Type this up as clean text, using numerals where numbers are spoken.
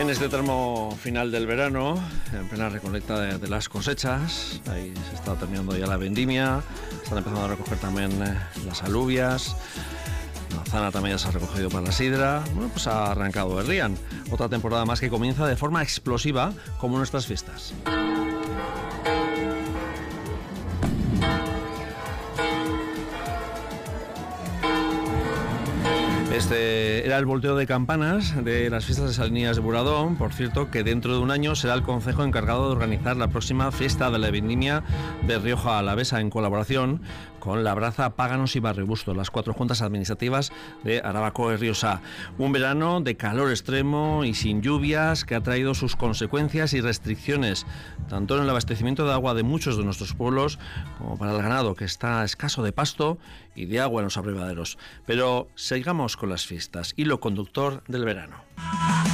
En este tramo final del verano, en plena recolecta de las cosechas, ahí se está terminando ya la vendimia, están empezando a recoger también las alubias, la manzana también ya se ha recogido para la sidra. Bueno, pues ha arrancado el Rian, otra temporada más que comienza de forma explosiva como nuestras fiestas. Este era el volteo de campanas de las fiestas de Salinas de Buradón. Por cierto, que dentro de un año será el concejo encargado de organizar la próxima fiesta de la vendimia de Rioja Alavesa, en colaboración con Labraza, Páganos y Barrio Bustos, las 4 juntas administrativas de Arabako y Riosa. Un verano de calor extremo y sin lluvias que ha traído sus consecuencias y restricciones, tanto en el abastecimiento de agua de muchos de nuestros pueblos como para el ganado, que está escaso de pasto y de agua en los abrevaderos. Pero sigamos con las fiestas y lo conductor del verano.